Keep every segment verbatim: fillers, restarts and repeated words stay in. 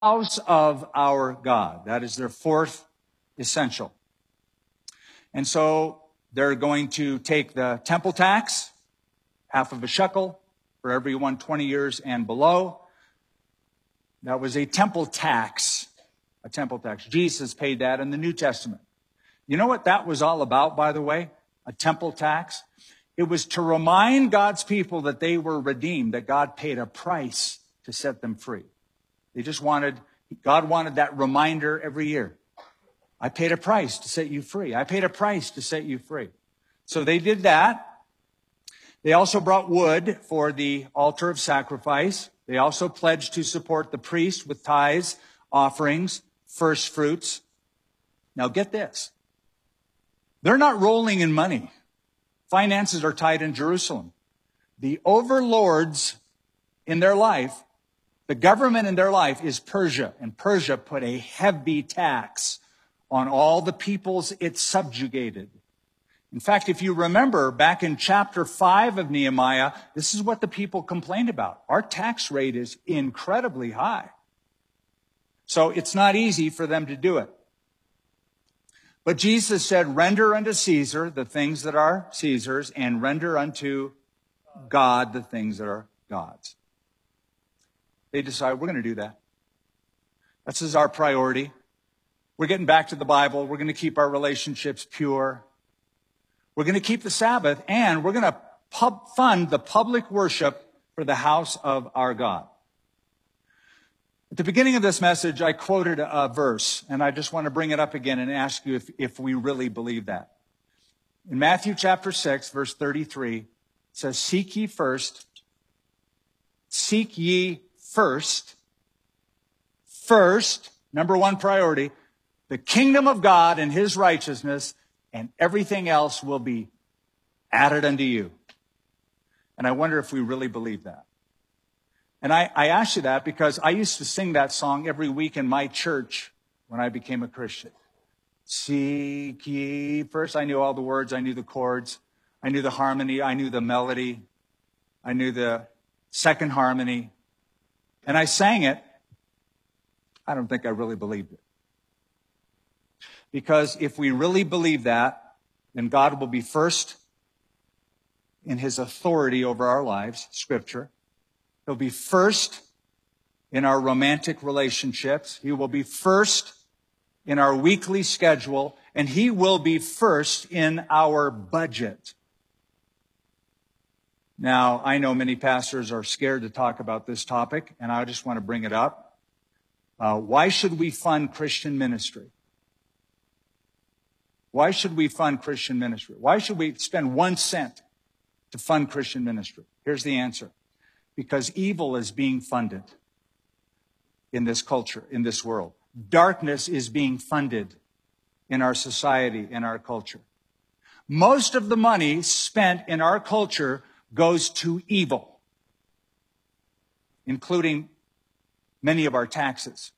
house of our God. That is their fourth essential. And so they're going to take the temple tax, half of a shekel for everyone twenty years and below. That was a temple tax, a temple tax. Jesus paid that in the New Testament. You know what that was all about, by the way? A temple tax. It was to remind God's people that they were redeemed, that God paid a price to set them free. They just wanted, God wanted that reminder every year. I paid a price to set you free. I paid a price to set you free. So they did that. They also brought wood for the altar of sacrifice. They also pledged to support the priest with tithes, offerings, first fruits. Now get this. They're not rolling in money. Finances are tight in Jerusalem. The overlords in their life, the government in their life is Persia. And Persia put a heavy tax on all the peoples it subjugated. In fact, if you remember back in chapter five of Nehemiah, this is what the people complained about. Our tax rate is incredibly high. So it's not easy for them to do it. But Jesus said, render unto Caesar the things that are Caesar's, and render unto God the things that are God's. They decide, we're going to do that. This is our priority. We're getting back to the Bible. We're going to keep our relationships pure. We're going to keep the Sabbath, and we're going to pub- fund the public worship for the house of our God. At the beginning of this message, I quoted a verse, and I just want to bring it up again and ask you if, if we really believe that. In Matthew chapter six, verse thirty-three, it says, Seek ye first, seek ye first, first, number one priority, the kingdom of God and his righteousness, and everything else will be added unto you. And I wonder if we really believe that. And I, I ask you that because I used to sing that song every week in my church when I became a Christian. Seek ye first. I knew all the words. I knew the chords. I knew the harmony. I knew the melody. I knew the second harmony. And I sang it. I don't think I really believed it. Because if we really believe that, then God will be first in his authority over our lives, Scripture. He'll be first in our romantic relationships. He will be first in our weekly schedule. And he will be first in our budget. Now, I know many pastors are scared to talk about this topic, and I just want to bring it up. Uh, why should we fund Christian ministry? Why should we fund Christian ministry? Why should we spend one cent to fund Christian ministry? Here's the answer. Because evil is being funded in this culture, in this world. Darkness is being funded in our society, in our culture. Most of the money spent in our culture goes to evil, including many of our taxes.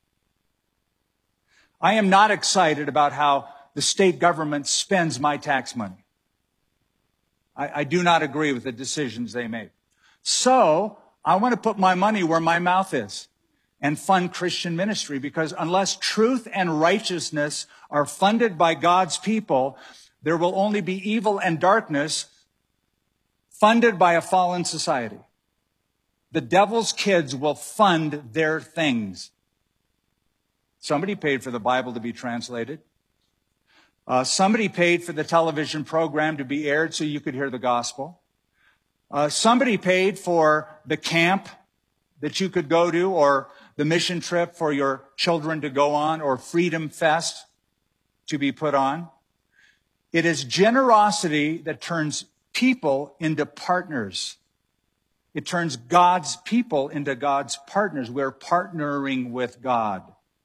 I am not excited about how the state government spends my tax money. I, I do not agree with the decisions they make. So I want to put my money where my mouth is and fund Christian ministry, because unless truth and righteousness are funded by God's people, there will only be evil and darkness funded by a fallen society. The devil's kids will fund their things. Somebody paid for the Bible to be translated. Uh, somebody paid for the television program to be aired so you could hear the gospel. Uh, somebody paid for the camp that you could go to, or the mission trip for your children to go on, or Freedom Fest to be put on. It is generosity that turns people into partners. It turns God's people into God's partners. We're partnering with God.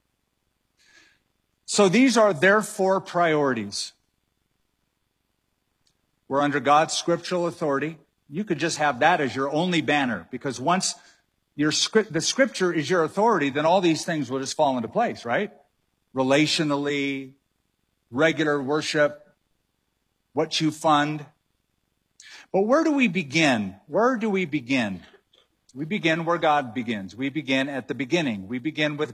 So these are their four priorities. We're under God's scriptural authority. You could just have that as your only banner, because once your script, the scripture is your authority, then all these things will just fall into place, right? Relationally, regular worship, what you fund. But where do we begin? Where do we begin? We begin where God begins. We begin at the beginning. We begin with